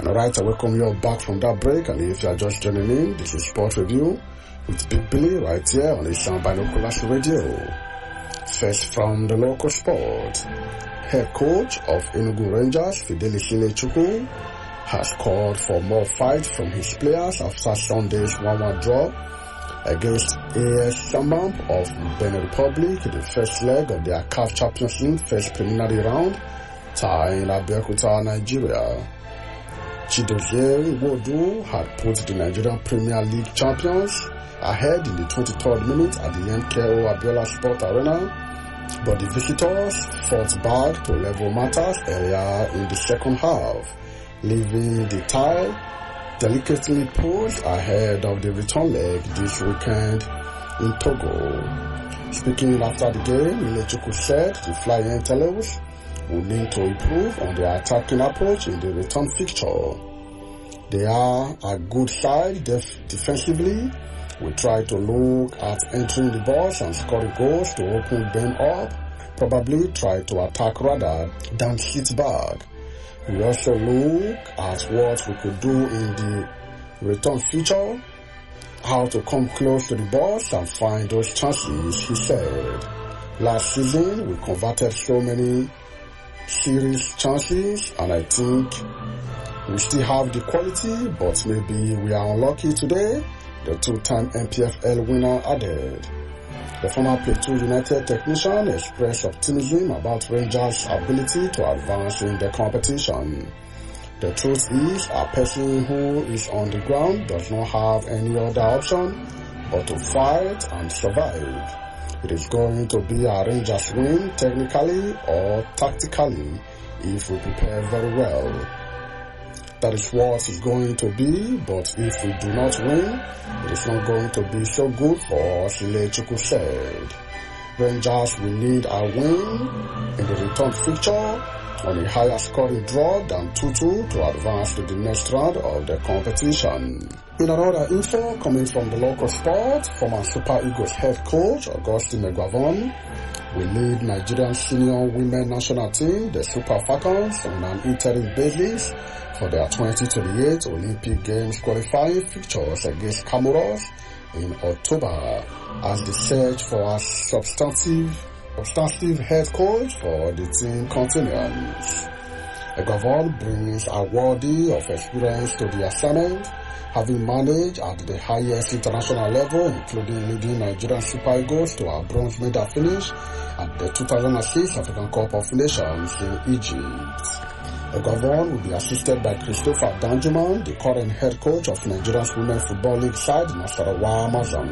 Alright, I welcome you all back from that break, and if you are just joining in, this is Sport Review with Big Billy right here on the Sound Binoculars Radio. First from the local sport, head coach of Enugu Rangers, Fidelis Chukwu, has called for more fight from his players after Sunday's 1-1 draw against AS Sambam of Benin Republic in the first leg of their CAF Champions League first preliminary round tie in Abeokuta, Nigeria. Chidozie Wodu had put the Nigerian Premier League champions ahead in the 23rd minute at the MKO Abiola Sport Arena, but the visitors fought back to level matters earlier in the second half, leaving the tie delicately posed ahead of the return leg this weekend in Togo. Speaking after the game, Ilechukwu said the Flying Antelopes will need to improve on their attacking approach in the return fixture. They are a good side defensively. We try to look at entering the box and scoring goals to open them up, probably try to attack rather than sit back. We also look at what we could do in the return fixture, how to come close to the box and find those chances, he said. Last season, we converted so many serious chances, and I think we still have the quality, but maybe we are unlucky today, the two-time MPFL winner added. The former Plateau United technician expressed optimism about Rangers' ability to advance in the competition. The truth is, a person who is on the ground does not have any other option but to fight and survive. It is going to be a Rangers win technically or tactically if we prepare very well. That is what it's going to be, but if we do not win, it is not going to be so good for us, Ilechukwu said. Rangers will need a win in the return fixture on a higher scoring draw than 2-2 to advance to the next round of the competition. In another info coming from the local sport, former Super Eagles head coach Augustine Eguavoen will lead Nigerian senior women national team, the Super Falcons, on an interim basis for their 2028 Olympic Games qualifying fixtures against Comoros in October as the search for a substantive head coach for the team continues. Eguavoen brings a worthy of experience to the assignment, having managed at the highest international level, including leading Nigerian Super Eagles to a bronze medal finish at the 2006 African Cup of Nations in Egypt. Eguavoen will be assisted by Christopher Danjuma, the current head coach of Nigeria's Women Football League side, Nasarawa Amazon.